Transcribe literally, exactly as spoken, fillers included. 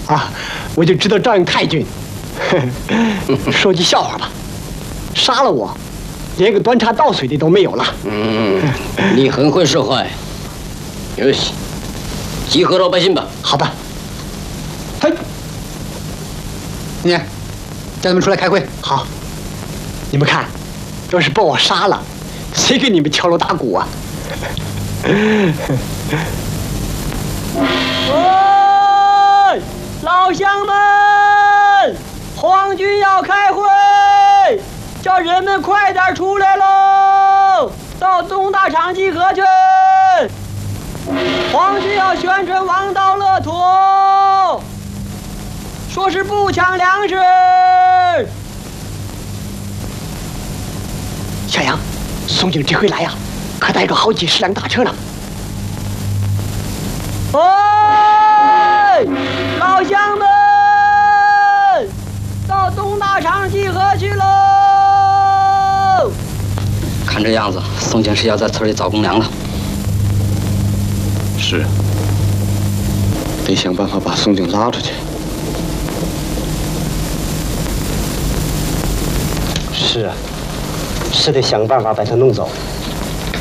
啊，我就知道照应太君。说句笑话吧，杀了我，连个端茶倒水的都没有了。 嗯，你很会说话呀。有戏，集合老百姓吧。 好吧。嘿，你，叫他们出来开会。好。你们看，要是把我杀了，谁给你们敲锣打鼓啊？ 喂，老乡们，皇军要开会，叫人们快点出来喽，到东大场集合去。皇军要宣传王道乐土，说是不抢粮食。 小杨，宋警这回来呀、啊，可带个好几十辆大车了。 喂，老乡们，到东大场集合去喽！ 看这样子，宋警是要在村里造公粮了。 是，得想办法把宋警拉出去。 是啊，是得想办法把他弄走。